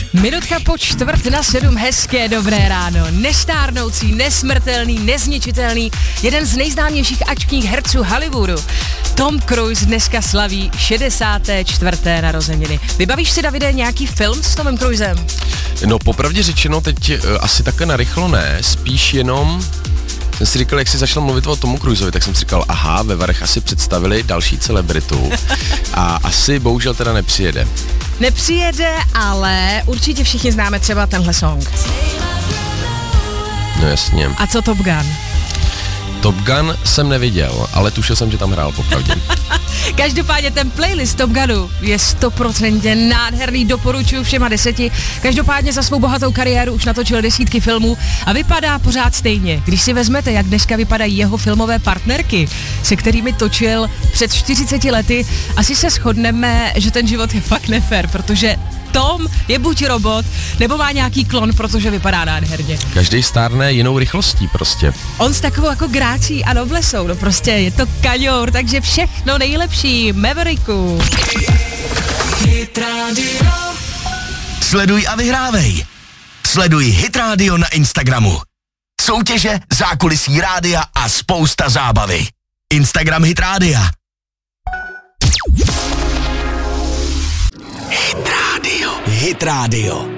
Minutka po 6:45, hezké dobré ráno. Nestárnoucí, nesmrtelný, nezničitelný, jeden z nejznámějších akčních herců Hollywoodu. Tom Cruise dneska slaví 64. narozeniny. Vybavíš si, Davide, nějaký film s Tomem Cruisem? No, popravdě řečeno, teď asi takhle narychlo ne, spíš jenom jsem si říkal, jak jsi začal mluvit o Tomu Cruisovi, tak jsem si říkal, aha, ve Varech asi představili další celebritu a asi bohužel teda nepřijede. Nepřijede, ale určitě všichni známe třeba tenhle song. No jasně. A co Top Gun? Top Gun jsem neviděl, ale tušil jsem, že tam hrál popravdě. Každopádně ten playlist Top Gunu je 100% nádherný, doporučuji všema 10. Každopádně za svou bohatou kariéru už natočil desítky filmů a vypadá pořád stejně. Když si vezmete, jak dneska vypadají jeho filmové partnerky, se kterými točil před 40 lety, asi se shodneme, že ten život je fakt nefér, protože Tom je buď robot, nebo má nějaký klon, protože vypadá nádherně. Každý stárne jinou rychlostí prostě. On s takovou jako grácí a noblesou, no prostě je to kaňour, takže všechno nejlepší Mavericku. Hit Radio. Sleduj a vyhrávej. Sleduj Hit Radio na Instagramu. Soutěže, zákulisí rádia a spousta zábavy. Instagram Hit Rádia. Hit Radio. Hit Radio.